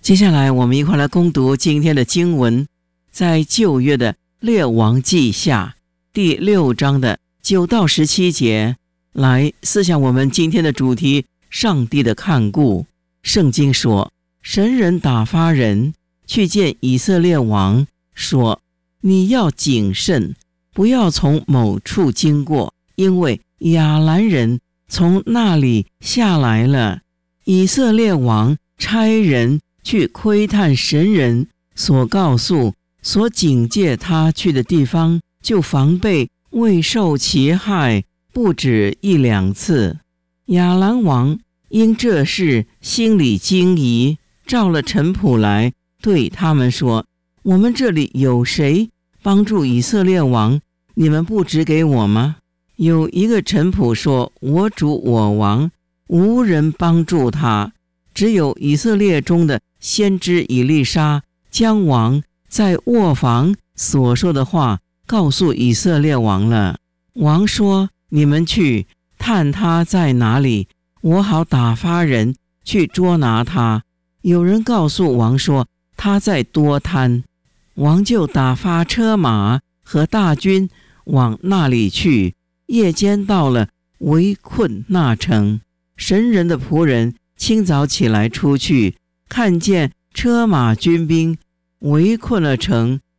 接下来我们一块来攻读今天的经文，在旧约的列王记下第6章的9到17节，来思想我们今天的主题，上帝的看顾。圣经说，神人打发人去见以色列王，说，你要谨慎，不要从某处经过，因为亚兰人从那里下来了。以色列王差人去窥探神人所告诉、所警戒他去的地方，就防备未受其害，不止1、2次。亚兰王因这事心里惊疑，召了臣仆来，对他们说，我们这里有谁帮助以色列王？你们不指给我吗？有一个臣仆说，我主我王无人帮助他，只有以色列中的先知以利沙将王在卧房所说的话告诉以色列王了。王说，你们去探他在哪里，我好打发人去捉拿他。有人告诉王说，他在多滩。王就打发车马和大军往那里去，夜间到了，围困那城。神人的仆人清早起来出去，看见车马军兵围困了城，